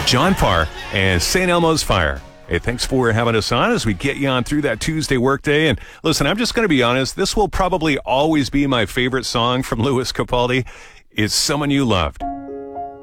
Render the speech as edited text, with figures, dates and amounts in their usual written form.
John Parr and St. Elmo's Fire. Hey, thanks for having us on as we get you on through that Tuesday workday. And listen, I'm just going to be honest. This will probably always be my favorite song from Lewis Capaldi. It's Someone You Loved.